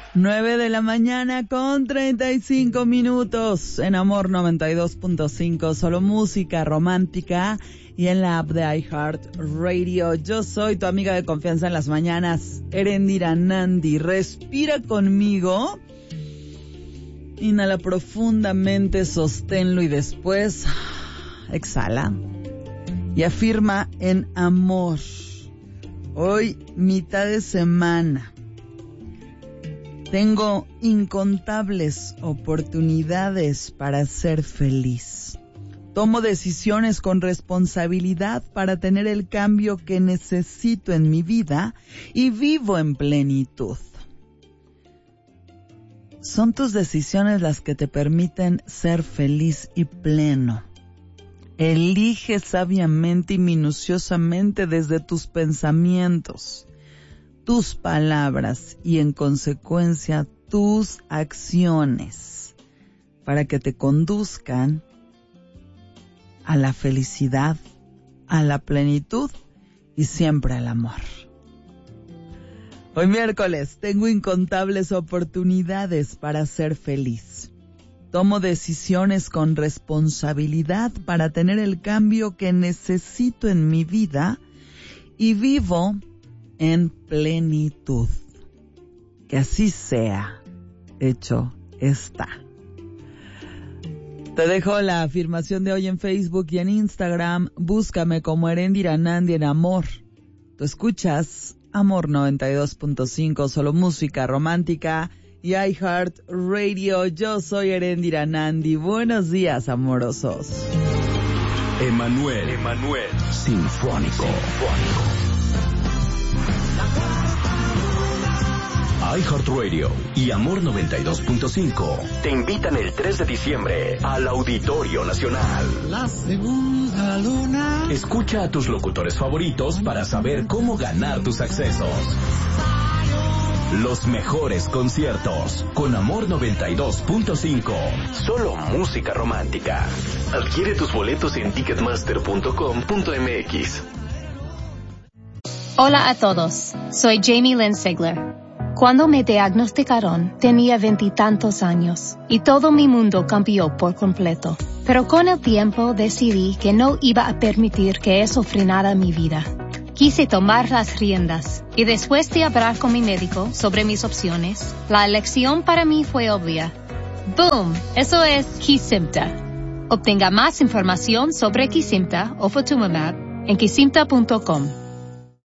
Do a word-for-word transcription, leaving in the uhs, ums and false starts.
Nueve de la mañana con treinta y cinco minutos en Amor noventa y dos punto cinco, solo música romántica y en la app de iHeartRadio. Yo soy tu amiga de confianza en las mañanas, Erendira Nandi. Respira conmigo, inhala profundamente, sosténlo y después exhala y afirma en amor. Hoy, mitad de semana. Tengo incontables oportunidades para ser feliz. Tomo decisiones con responsabilidad para tener el cambio que necesito en mi vida y vivo en plenitud. Son tus decisiones las que te permiten ser feliz y pleno. Elige sabiamente y minuciosamente desde tus pensamientos, tus palabras y en consecuencia tus acciones para que te conduzcan a la felicidad, a la plenitud y siempre al amor. Hoy miércoles tengo incontables oportunidades para ser feliz. Tomo decisiones con responsabilidad para tener el cambio que necesito en mi vida y vivo en plenitud. Que así sea, hecho está. Te dejo la afirmación de hoy en Facebook y en Instagram. Búscame como Erendira Nandi en Amor. Tú escuchas Amor noventa y dos punto cinco, solo música romántica y iHeartRadio. Yo soy Erendira Nandi. Buenos días, amorosos. Emanuel, Emanuel, Sinfónico. Sinfónico. iHeartRadio y Amor noventa y dos punto cinco te invitan el tres de diciembre al Auditorio Nacional. La segunda luna. Escucha a tus locutores favoritos para saber cómo ganar tus accesos. Los mejores conciertos con Amor noventa y dos punto cinco. Solo música romántica. Adquiere tus boletos en ticketmaster punto com punto m x. Hola a todos, soy Jamie Lynn Sigler. Cuando me diagnosticaron, tenía veintitantos años y todo mi mundo cambió por completo. Pero con el tiempo decidí que no iba a permitir que eso frenara mi vida. Quise tomar las riendas y después de hablar con mi médico sobre mis opciones, la elección para mí fue obvia. ¡Boom! Eso es Kesimpta. Obtenga más información sobre Kesimpta o Ofatumumab en kesimpta punto com.